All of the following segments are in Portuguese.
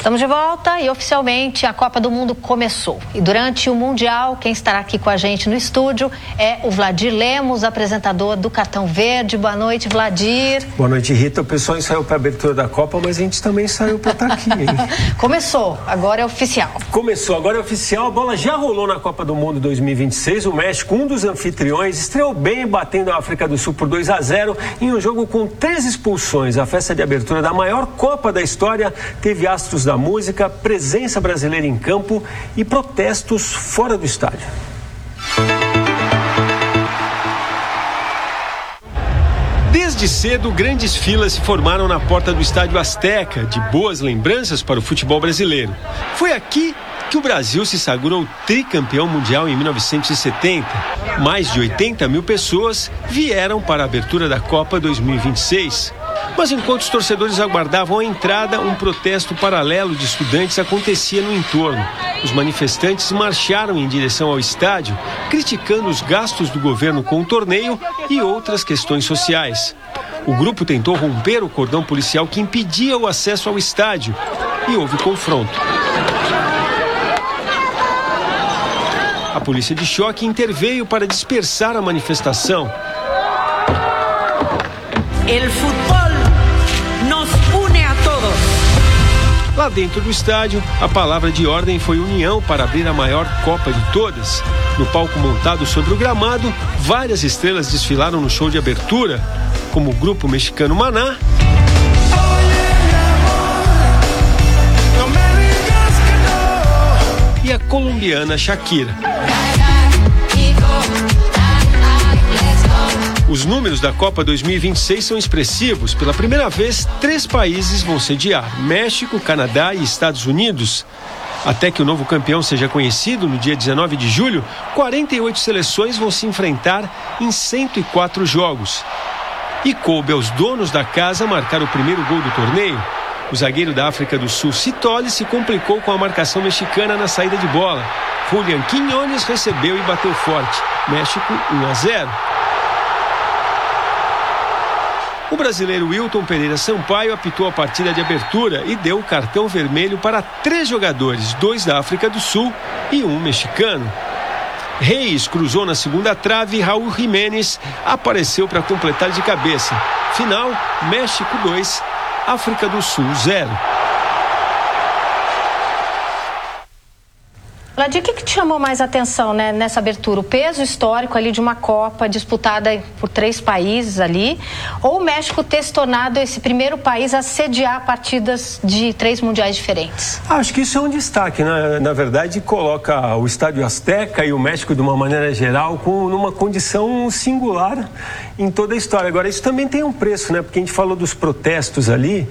Estamos de volta e oficialmente a Copa do Mundo começou. E durante o Mundial, quem estará aqui com a gente no estúdio é o Vladir Lemos, apresentador do Cartão Verde. Boa noite, Vladir. Boa noite, Rita. O pessoal ensaiou para a abertura da Copa, mas a gente também ensaiou para estar aqui, hein? Começou, agora é oficial. Começou, agora é oficial. A bola já rolou na Copa do Mundo 2026. O México, um dos anfitriões, estreou bem batendo a África do Sul por 2-0 em um jogo com 3 expulsões. A festa de abertura da maior Copa da história teve astros da música, presença brasileira em campo e protestos fora do estádio. Desde cedo, grandes filas se formaram na porta do Estádio Azteca, de boas lembranças para o futebol brasileiro. Foi aqui que o Brasil se sagrou tricampeão mundial em 1970. Mais de 80 mil pessoas vieram para a abertura da Copa 2026. Mas enquanto os torcedores aguardavam a entrada, um protesto paralelo de estudantes acontecia no entorno. Os manifestantes marcharam em direção ao estádio, criticando os gastos do governo com o torneio e outras questões sociais. O grupo tentou romper o cordão policial que impedia o acesso ao estádio e houve confronto. A polícia de choque interveio para dispersar a manifestação. Lá dentro do estádio, a palavra de ordem foi união para abrir a maior Copa de todas. No palco montado sobre o gramado, várias estrelas desfilaram no show de abertura, como o grupo mexicano Maná e a colombiana Shakira. Os números da Copa 2026 são expressivos. Pela primeira vez, 3 países vão sediar: México, Canadá e Estados Unidos. Até que o novo campeão seja conhecido, no dia 19 de julho, 48 seleções vão se enfrentar em 104 jogos. E coube aos donos da casa marcar o primeiro gol do torneio. O zagueiro da África do Sul, Sithole, se complicou com a marcação mexicana na saída de bola. Julián Quiñones recebeu e bateu forte. México 1-0. O brasileiro Wilton Pereira Sampaio apitou a partida de abertura e deu o cartão vermelho para 3 jogadores, 2 da África do Sul e 1 mexicano. Reis cruzou na segunda trave e Raul Jiménez apareceu para completar de cabeça. Final, México 2, África do Sul 0. Vladir, o que te chamou mais atenção, né, nessa abertura? O peso histórico ali de uma Copa disputada por 3 países ali, ou o México ter se tornado esse primeiro país a sediar partidas de 3 mundiais diferentes? Acho que isso é um destaque, né? Na verdade, coloca o Estádio Azteca e o México, de uma maneira geral, numa condição singular em toda a história. Agora, isso também tem um preço, né? Porque a gente falou dos protestos ali,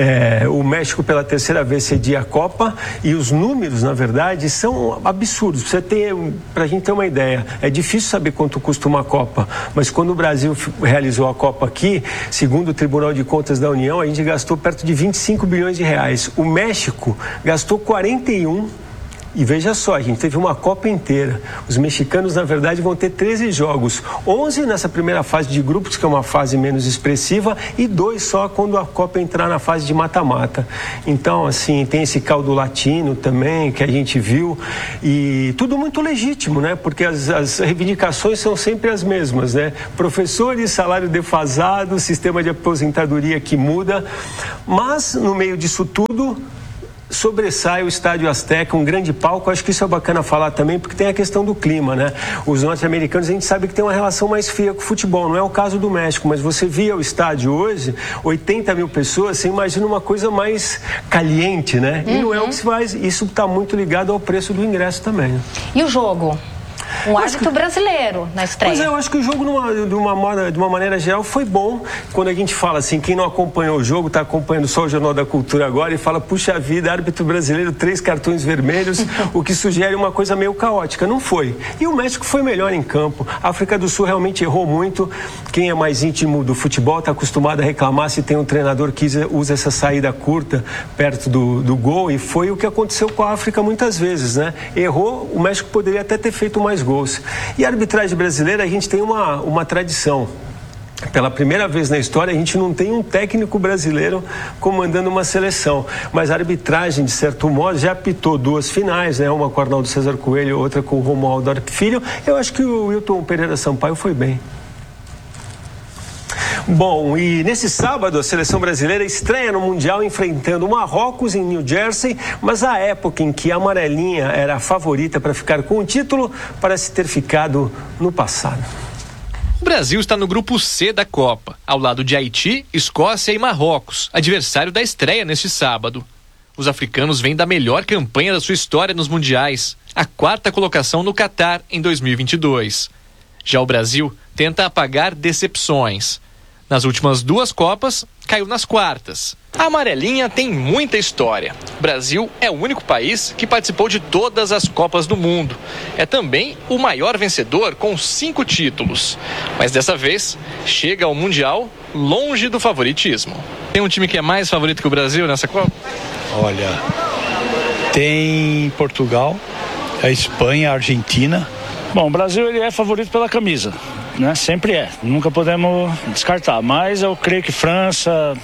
o México pela 3ª vez cedia a Copa e os números, na verdade, são absurdos. Pra gente ter uma ideia, é difícil saber quanto custa uma Copa, mas quando o Brasil realizou a Copa aqui, segundo o Tribunal de Contas da União, a gente gastou perto de 25 bilhões de reais. O México gastou 41. E veja só, a gente teve uma Copa inteira. Os mexicanos, na verdade, vão ter 13 jogos. 11 nessa primeira fase de grupos, que é uma fase menos expressiva, e 2 só quando a Copa entrar na fase de mata-mata. Então, assim, tem esse caldo latino também, que a gente viu. E tudo muito legítimo, né? Porque as reivindicações são sempre as mesmas, né? Professores, salário defasado, sistema de aposentadoria que muda. Mas, no meio disso tudo, sobressai o Estádio Azteca, um grande palco. Acho que isso é bacana falar também, porque tem a questão do clima, né? Os norte-americanos, a gente sabe que tem uma relação mais fria com o futebol, não é o caso do México, mas você via o estádio hoje, 80 mil pessoas, você imagina uma coisa mais caliente, né? E não é o que se faz, isso está muito ligado ao preço do ingresso também. E o jogo? Um árbitro brasileiro na estreia. Mas eu acho que o jogo, de uma maneira geral, foi bom. Quando a gente fala assim, quem não acompanhou o jogo, está acompanhando só o Jornal da Cultura agora e fala, puxa vida, árbitro brasileiro, 3 cartões vermelhos, o que sugere uma coisa meio caótica. Não foi. E o México foi melhor em campo. A África do Sul realmente errou muito. Quem é mais íntimo do futebol está acostumado a reclamar se tem um treinador que usa essa saída curta perto do gol, e foi o que aconteceu com a África muitas vezes, né? Errou, o México poderia até ter feito mais gols. E a arbitragem brasileira, a gente tem uma tradição. Pela primeira vez na história, a gente não tem um técnico brasileiro comandando uma seleção. Mas a arbitragem, de certo modo, já apitou 2 finais, né? Uma com o Arnaldo César Coelho, outra com o Romualdo Arp Filho. Eu acho que o Wilton Pereira Sampaio foi bem. Bom, e nesse sábado a seleção brasileira estreia no Mundial enfrentando o Marrocos em New Jersey, mas a época em que a amarelinha era a favorita para ficar com o título parece ter ficado no passado. O Brasil está no grupo C da Copa, ao lado de Haiti, Escócia e Marrocos, adversário da estreia neste sábado. Os africanos vêm da melhor campanha da sua história nos mundiais, a 4ª colocação no Catar em 2022. Já o Brasil tenta apagar decepções. Nas últimas 2 Copas, caiu nas quartas. A amarelinha tem muita história. O Brasil é o único país que participou de todas as Copas do mundo. É também o maior vencedor com 5 títulos. Mas dessa vez, chega ao Mundial longe do favoritismo. Tem um time que é mais favorito que o Brasil nessa Copa? Olha, tem Portugal, a Espanha, a Argentina. Bom, o Brasil ele é favorito pela camisa, né? Sempre é, nunca podemos descartar, mas eu creio que França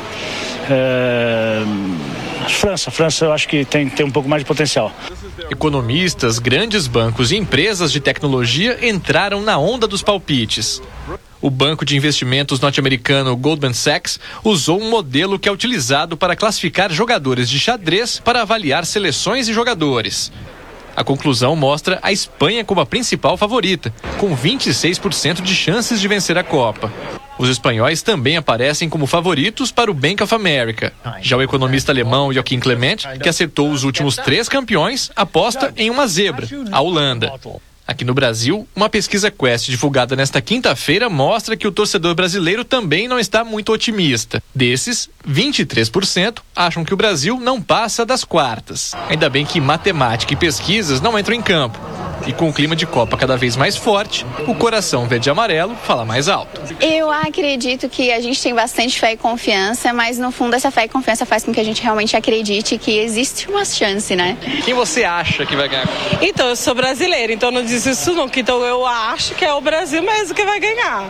eu acho que tem um pouco mais de potencial. Economistas, grandes bancos e empresas de tecnologia entraram na onda dos palpites. O banco de investimentos norte-americano Goldman Sachs usou um modelo que é utilizado para classificar jogadores de xadrez para avaliar seleções e jogadores. A conclusão mostra a Espanha como a principal favorita, com 26% de chances de vencer a Copa. Os espanhóis também aparecem como favoritos para o Bank of America. Já o economista alemão Joachim Clement, que acertou os últimos 3 campeões, aposta em uma zebra, a Holanda. Aqui no Brasil, uma pesquisa Quest divulgada nesta quinta-feira mostra que o torcedor brasileiro também não está muito otimista. Desses, 23% acham que o Brasil não passa das quartas. Ainda bem que matemática e pesquisas não entram em campo. E com o clima de Copa cada vez mais forte, o coração verde e amarelo fala mais alto. Eu acredito que a gente tem bastante fé e confiança, mas no fundo essa fé e confiança faz com que a gente realmente acredite que existe uma chance, né? Quem você acha que vai ganhar? Então, eu sou brasileira, então não disse isso nunca. Então eu acho que é o Brasil mesmo que vai ganhar.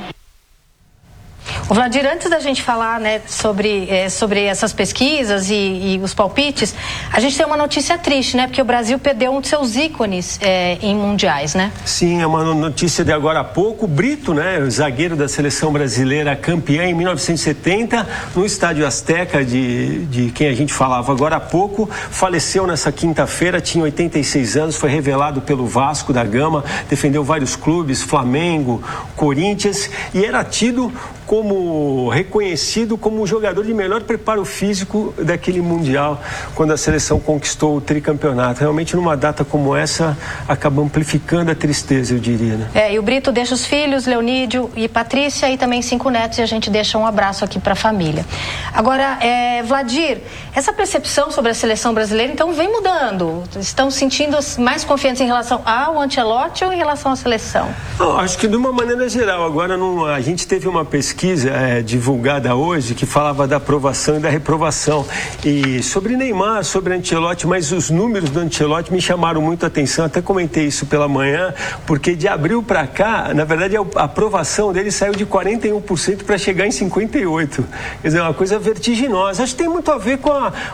O Vladir, antes da gente falar, né, sobre essas pesquisas e os palpites, a gente tem uma notícia triste, né? Porque o Brasil perdeu um de seus ícones em mundiais, né? Sim, é uma notícia de agora há pouco. O Brito, né, o zagueiro da seleção brasileira, campeã em 1970, no Estádio Azteca, de quem a gente falava agora há pouco, faleceu nessa quinta-feira, tinha 86 anos, foi revelado pelo Vasco da Gama, defendeu vários clubes, Flamengo, Corinthians, e era tido como reconhecido como o jogador de melhor preparo físico daquele Mundial, quando a seleção conquistou o tricampeonato. Realmente, numa data como essa, acaba amplificando a tristeza, eu diria, né? E o Brito deixa os filhos, Leonídio e Patrícia, e também 5 netos, e a gente deixa um abraço aqui para a família. Agora, Vladir, essa percepção sobre a seleção brasileira, então, vem mudando? Estão sentindo mais confiantes em relação ao Ancelotti ou em relação à seleção? Não, acho que de uma maneira geral. Agora, a gente teve uma pesquisa divulgada hoje que falava da aprovação e da reprovação, e sobre Neymar, sobre Ancelotti, mas os números do Ancelotti me chamaram muito a atenção. Até comentei isso pela manhã, porque de abril para cá, na verdade, a aprovação dele saiu de 41% para chegar em 58%. Quer dizer, uma coisa vertiginosa. Acho que tem muito a ver com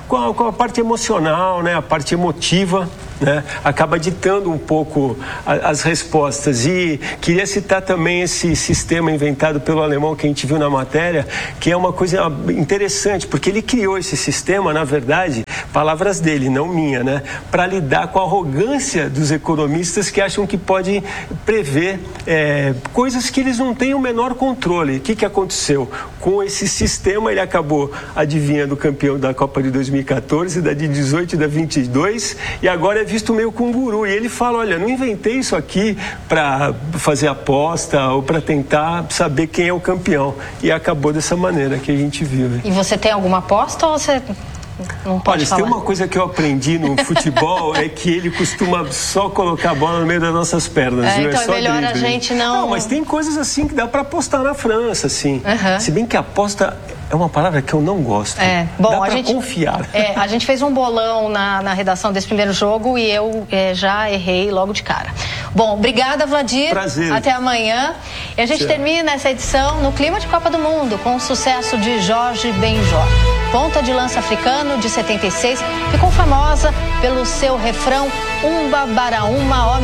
a parte emocional, né? A parte emotiva, né? Acaba ditando um pouco as respostas. E queria citar também esse sistema inventado pelo alemão que a gente viu na matéria, que é uma coisa interessante, porque ele criou esse sistema, na verdade, palavras dele, não minha, né? Para lidar com a arrogância dos economistas que acham que pode prever coisas que eles não têm o menor controle. O que aconteceu? Com esse sistema, ele acabou adivinhando o campeão da Copa de 2014, da de 18 e da 22, e agora é visto meio com um guru. E ele fala, olha, não inventei isso aqui para fazer aposta ou para tentar saber quem é o campeão. E acabou dessa maneira que a gente viu. E você tem alguma aposta ou você não pode Olha, falar? Tem uma coisa que eu aprendi no futebol, é que ele costuma só colocar a bola no meio das nossas pernas. Então é só melhor drible. a gente não... Não, mas tem coisas assim que dá para apostar na França, assim. Se bem que aposta é uma palavra que eu não gosto. Bom, dá para confiar. A gente fez um bolão na redação desse primeiro jogo e eu já errei logo de cara. Bom, obrigada, Vladir. Prazer. Até amanhã. E a gente termina essa edição no clima de Copa do Mundo, com o sucesso de Jorge Benjor. Ponta de lança africano de 76, ficou famosa pelo seu refrão Umba Bara Uma, homem